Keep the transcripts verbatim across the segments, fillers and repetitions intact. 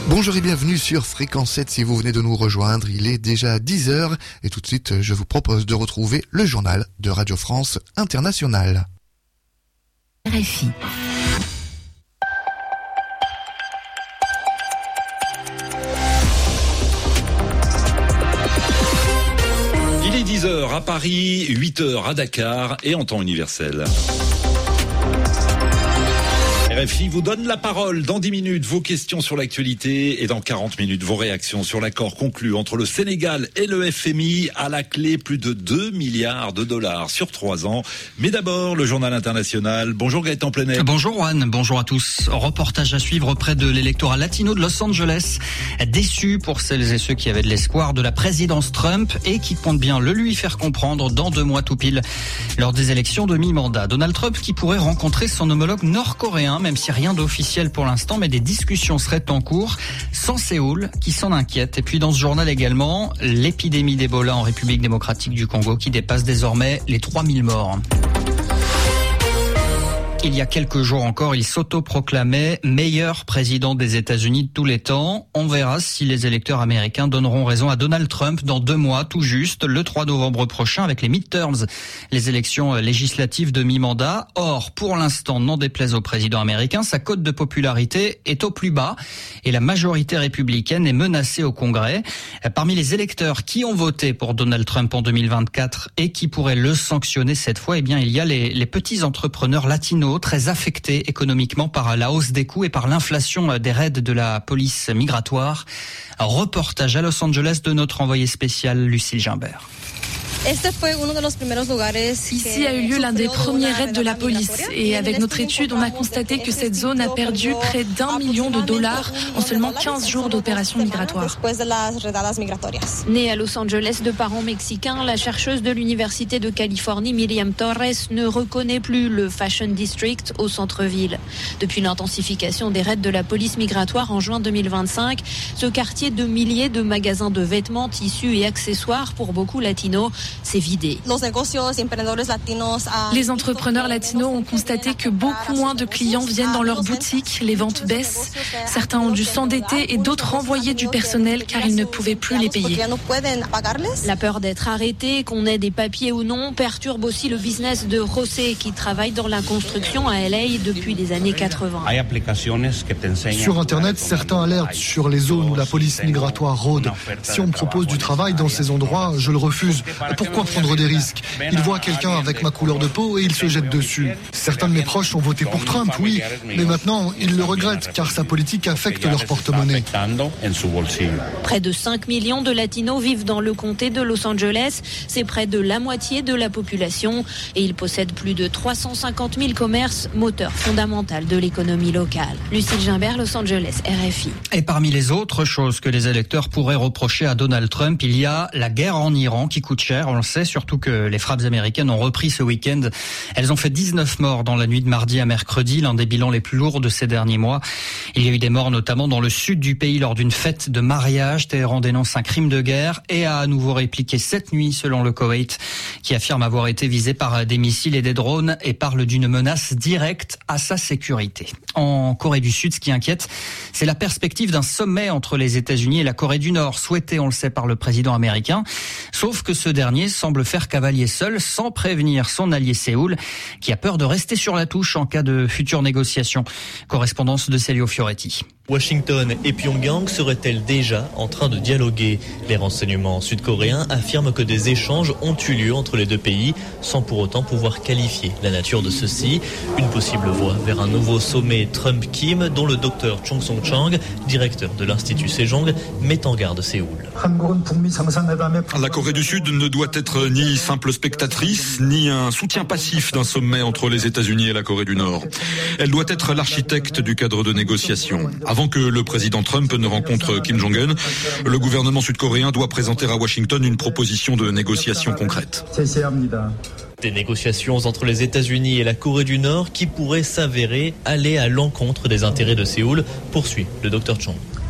Bonjour et bienvenue sur Fréquence sept si vous venez de nous rejoindre. Il est déjà dix heures et tout de suite je vous propose de retrouver le journal de Radio France Internationale. R F I. Il est dix heures à Paris, huit heures à Dakar et en temps universel. R F I vous donne la parole. Dans dix minutes, vos questions sur l'actualité et dans quarante minutes, vos réactions sur l'accord conclu entre le Sénégal et le F M I. À la clé, plus de deux milliards de dollars sur trois ans. Mais d'abord, le journal international. Bonjour Gaëtan Plenet. Bonjour Juan, bonjour à tous. Reportage à suivre auprès de l'électorat latino de Los Angeles. Déçu pour celles et ceux qui avaient de l'espoir de la présidence Trump et qui comptent bien le lui faire comprendre dans deux mois tout pile. Lors des élections de mi-mandat, Donald Trump qui pourrait rencontrer son homologue nord-coréen, même si rien d'officiel pour l'instant, mais des discussions seraient en cours, sans Séoul qui s'en inquiète. Et puis dans ce journal également, l'épidémie d'Ebola en République démocratique du Congo qui dépasse désormais les trois mille morts. Il y a quelques jours encore, il s'autoproclamait meilleur président des États-Unis de tous les temps. On verra si les électeurs américains donneront raison à Donald Trump dans deux mois, tout juste, le trois novembre prochain, avec les midterms, les élections législatives de mi-mandat. Or, pour l'instant, n'en déplaise au président américain, sa cote de popularité est au plus bas et la majorité républicaine est menacée au Congrès. Parmi les électeurs qui ont voté pour Donald Trump en deux mille vingt-quatre et qui pourraient le sanctionner cette fois, eh bien, il y a les, les petits entrepreneurs latinos très affectés économiquement par la hausse des coûts et par l'inflation des raids de la police migratoire. Un reportage à Los Angeles de notre envoyée spéciale Lucille Gimbert. Ici a eu lieu l'un des premiers raids de la police et avec notre étude, on a constaté que cette zone a perdu près d'un million de dollars en seulement quinze jours d'opérations migratoires. Née à Los Angeles de parents mexicains, la chercheuse de l'Université de Californie, Miriam Torres, ne reconnaît plus le Fashion District au centre-ville. Depuis l'intensification des raids de la police migratoire en juin deux mille vingt-cinq, ce quartier de milliers de magasins de vêtements, tissus et accessoires pour beaucoup latinos s'est vidé. Les entrepreneurs latinos ont constaté que beaucoup moins de clients viennent dans leurs boutiques, les ventes baissent. Certains ont dû s'endetter et d'autres renvoyer du personnel car ils ne pouvaient plus les payer. La peur d'être arrêté, qu'on ait des papiers ou non, perturbe aussi le business de José qui travaille dans la construction à L A depuis les années quatre-vingts. Sur Internet, certains alertent sur les zones où la police migratoire rôde. Si on me propose du travail dans ces endroits, je le refuse. Pourquoi prendre des risques ? Ils voient quelqu'un avec ma couleur de peau et ils se jettent dessus. Certains de mes proches ont voté pour Trump, oui, mais maintenant ils le regrettent car sa politique affecte leur porte-monnaie. Près de cinq millions de latinos vivent dans le comté de Los Angeles. C'est près de la moitié de la population et ils possèdent plus de trois cent cinquante mille commerces, moteur fondamental de l'économie locale. Lucille Gimbert, Los Angeles, R F I. Et parmi les autres choses que les électeurs pourraient reprocher à Donald Trump, il y a la guerre en Iran qui coûte cher. On le sait, surtout que les frappes américaines ont repris ce week-end. Elles ont fait dix-neuf morts dans la nuit de mardi à mercredi, l'un des bilans les plus lourds de ces derniers mois. Il y a eu des morts notamment dans le sud du pays lors d'une fête de mariage. Téhéran dénonce un crime de guerre et a à nouveau répliqué cette nuit selon le Koweït, qui affirme avoir été visé par des missiles et des drones et parle d'une menace directe à sa sécurité. En Corée du Sud, ce qui inquiète, c'est la perspective d'un sommet entre les États-Unis et la Corée du Nord, souhaité, on le sait, par le président américain. Sauf que ce dernier semble faire cavalier seul sans prévenir son allié Séoul qui a peur de rester sur la touche en cas de futures négociations. Correspondance de Celio Fioretti. Washington et Pyongyang seraient-elles déjà en train de dialoguer ? Les renseignements sud-coréens affirment que des échanges ont eu lieu entre les deux pays sans pour autant pouvoir qualifier la nature de ceux-ci. Une possible voie vers un nouveau sommet Trump-Kim dont le docteur Chung Song-Chang, directeur de l'Institut Sejong, met en garde Séoul. La Corée du Sud ne doit être ni simple spectatrice, ni un soutien passif d'un sommet entre les États-Unis et la Corée du Nord. Elle doit être l'architecte du cadre de négociation. Avant que le président Trump ne rencontre Kim Jong-un, le gouvernement sud-coréen doit présenter à Washington une proposition de négociation concrète. Des négociations entre les États-Unis et la Corée du Nord qui pourraient s'avérer aller à l'encontre des intérêts de Séoul, poursuit le docteur Chong.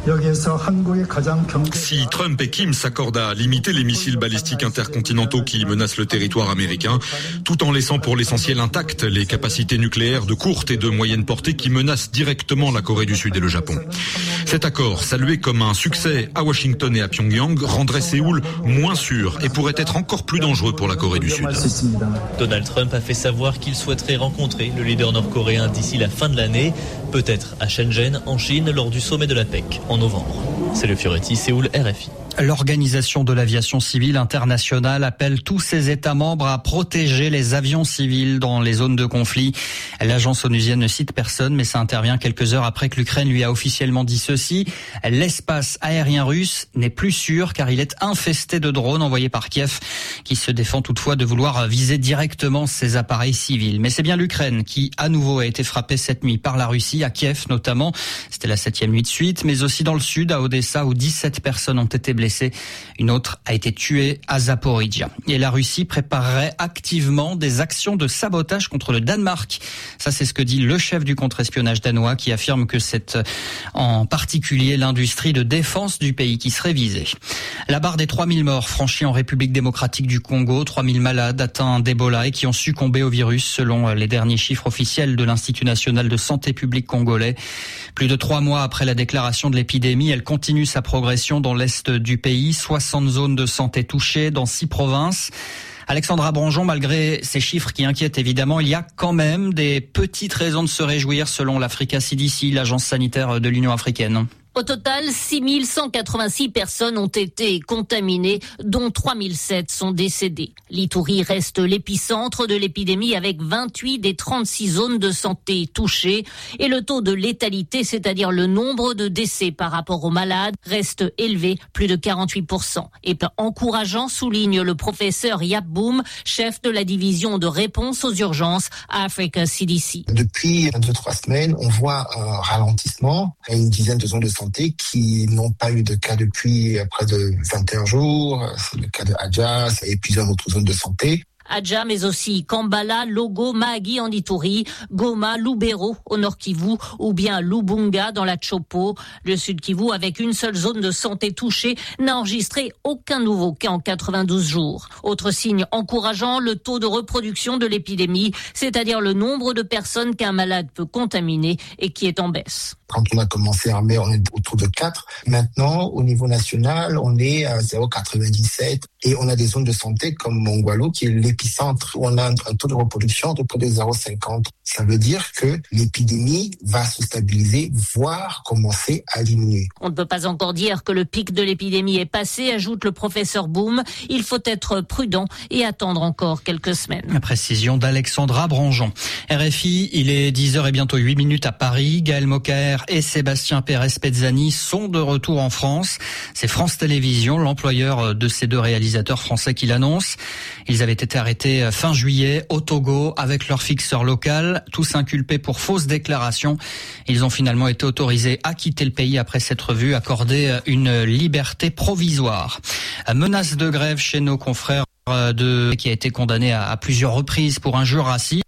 Si Trump et Kim s'accordent à limiter les missiles balistiques intercontinentaux qui menacent le territoire américain, tout en laissant pour l'essentiel intactes les capacités nucléaires de courte et de moyenne portée qui menacent directement la Corée du Sud et le Japon. Cet accord, salué comme un succès à Washington et à Pyongyang, rendrait Séoul moins sûr et pourrait être encore plus dangereux pour la Corée du Sud. Donald Trump a fait savoir qu'il souhaiterait rencontrer le leader nord-coréen d'ici la fin de l'année, peut-être à Shenzhen, en Chine, lors du sommet de la P E C en novembre. C'est le Fioretti, Séoul, R F I. L'Organisation de l'aviation civile internationale appelle tous ses États membres à protéger les avions civils dans les zones de conflit. L'agence onusienne ne cite personne, mais ça intervient quelques heures après que l'Ukraine lui a officiellement dit ceci. L'espace aérien russe n'est plus sûr car il est infesté de drones envoyés par Kiev, qui se défend toutefois de vouloir viser directement ses appareils civils. Mais c'est bien l'Ukraine qui, à nouveau, a été frappée cette nuit par la Russie, à Kiev notamment. C'était la septième nuit de suite, mais aussi dans le sud, à Odessa, où dix-sept personnes ont été blessées. Blessé. Une autre a été tuée à Zaporizhia. Et la Russie préparerait activement des actions de sabotage contre le Danemark. Ça, c'est ce que dit le chef du contre-espionnage danois qui affirme que c'est en particulier l'industrie de défense du pays qui serait visée. La barre des trois mille morts franchie en République démocratique du Congo, trois mille malades atteints d'Ebola et qui ont succombé au virus selon les derniers chiffres officiels de l'Institut national de santé publique congolais. Plus de trois mois après la déclaration de l'épidémie, elle continue sa progression dans l'est du pays. soixante zones de santé touchées dans six provinces. Alexandra Branjon, malgré ces chiffres qui inquiètent évidemment, il y a quand même des petites raisons de se réjouir selon l'Africa C D C, l'agence sanitaire de l'Union africaine. Au total, six mille cent quatre-vingt-six personnes ont été contaminées, dont trois mille sept sont décédées. L'Ituri reste l'épicentre de l'épidémie avec vingt-huit des trente-six zones de santé touchées. Et le taux de létalité, c'est-à-dire le nombre de décès par rapport aux malades, reste élevé, plus de quarante-huit pour cent. Et encourageant, souligne le professeur Yap Boom, chef de la division de réponse aux urgences à Africa C D C. Depuis deux, trois semaines, on voit un ralentissement à une dizaine de zones de santé qui n'ont pas eu de cas depuis près de vingt et un jours. C'est le cas de Adja et plusieurs autres zones de santé. Adja, mais aussi Kambala, Logo, Mahagi en Ituri, Goma, Lubero au Nord Kivu ou bien Lubunga dans la Chopo. Le Sud Kivu, avec une seule zone de santé touchée, n'a enregistré aucun nouveau cas en quatre-vingt-douze jours. Autre signe encourageant, le taux de reproduction de l'épidémie, c'est-à-dire le nombre de personnes qu'un malade peut contaminer et qui est en baisse. Quand on a commencé en mai, on est autour de quatre. Maintenant, au niveau national, on est à zéro virgule quatre-vingt-dix-sept et on a des zones de santé comme Mongwalo qui est l'épicentre où on a un taux de reproduction de près de zéro virgule cinquante. Ça veut dire que l'épidémie va se stabiliser, voire commencer à diminuer. On ne peut pas encore dire que le pic de l'épidémie est passé, ajoute le professeur Boom. Il faut être prudent et attendre encore quelques semaines. La précision d'Alexandra Branjon. R F I, il est dix heures et bientôt huit minutes à Paris. Gaël Mokaer et Sébastien Pérez-Pezzani sont de retour en France. C'est France Télévisions, l'employeur de ces deux réalisateurs français qui l'annoncent. Ils avaient été arrêtés fin juillet au Togo avec leur fixeur local, tous inculpés pour fausses déclarations. Ils ont finalement été autorisés à quitter le pays après s'être vus accorder une liberté provisoire. Menace de grève chez nos confrères de qui a été condamné à plusieurs reprises pour injures racistes.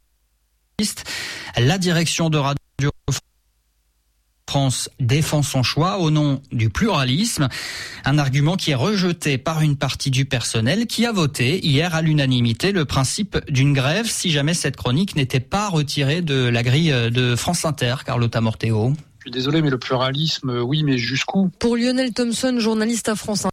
La direction de Radio France défend son choix au nom du pluralisme, un argument qui est rejeté par une partie du personnel qui a voté hier à l'unanimité le principe d'une grève si jamais cette chronique n'était pas retirée de la grille de France Inter. Carlotta Morteo. Je suis désolé, mais le pluralisme, oui, mais jusqu'où ? Pour Lionel Thompson, journaliste à France Inter.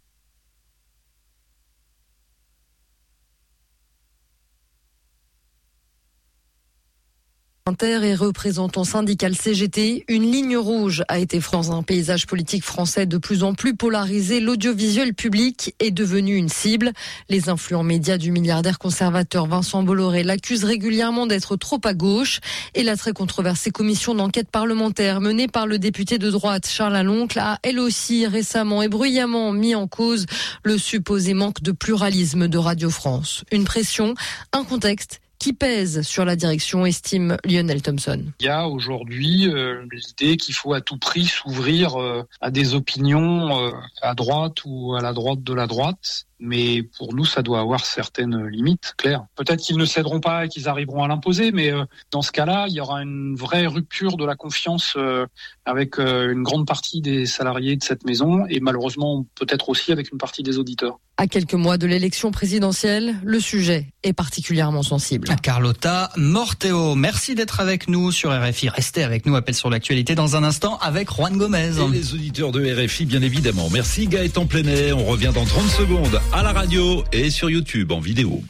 Inter et représentant syndical C G T, une ligne rouge a été franchie dans un paysage politique français de plus en plus polarisé. L'audiovisuel public est devenu une cible. Les influents médias du milliardaire conservateur Vincent Bolloré l'accusent régulièrement d'être trop à gauche. Et la très controversée commission d'enquête parlementaire menée par le député de droite Charles Aloncle a elle aussi récemment et bruyamment mis en cause le supposé manque de pluralisme de Radio France. Une pression, un contexte qui pèse sur la direction, estime Lionel Thompson. Il y a aujourd'hui euh, l'idée qu'il faut à tout prix s'ouvrir euh, à des opinions euh, à droite ou à la droite de la droite. mais pour nous, ça doit avoir certaines limites, claires. Peut-être qu'ils ne céderont pas et qu'ils arriveront à l'imposer, mais euh, dans ce cas-là, il y aura une vraie rupture de la confiance euh, avec euh, une grande partie des salariés de cette maison et malheureusement peut-être aussi avec une partie des auditeurs. À quelques mois de l'élection présidentielle, le sujet est particulièrement sensible. Carlotta Morteo, merci d'être avec nous sur R F I. Restez avec nous, appel sur l'actualité dans un instant avec Juan Gomez. Et les auditeurs de R F I, bien évidemment. Merci Gaëtan Plenet, on revient dans trente secondes à la radio et sur YouTube en vidéo.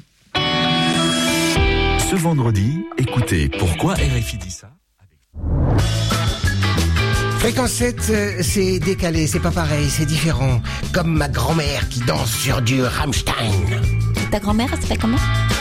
Ce vendredi, écoutez pourquoi R F I dit ça. Fréquence sept, c'est décalé, c'est pas pareil, c'est différent. Comme ma grand-mère qui danse sur du Rammstein. Ta grand-mère, elle s'appelle comment ?